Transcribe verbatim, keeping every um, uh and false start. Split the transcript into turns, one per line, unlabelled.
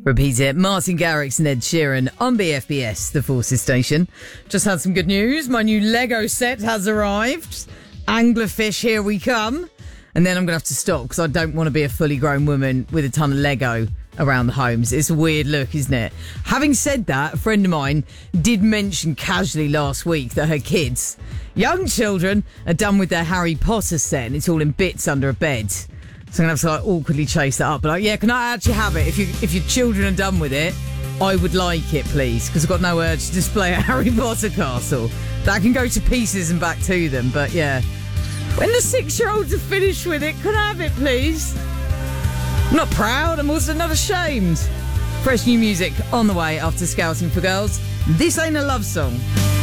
Repeat it. Martin Garrix and Ed Sheeran on B F B S, the Forces station. Just had some good news. My new Lego set has arrived. Anglerfish, here we come. And then I'm going to have to stop because I don't want to be a fully grown woman with a ton of Lego around the homes. It's a weird look, isn't it? Having said that, a friend of mine did mention casually last week that her kids, young children, are done with their Harry Potter set and it's all in bits under a bed. So I'm going to have to like awkwardly chase that up. But like, yeah, can I actually have it? If you if your children are done with it, I would like it, please. Because I've got no urge to display a Harry Potter castle. That can go to pieces and back to them. But yeah, when the six-year-olds are finished with it, can I have it, please? I'm not proud. I'm also not ashamed. Fresh new music on the way after Scouting for Girls. This ain't a love song.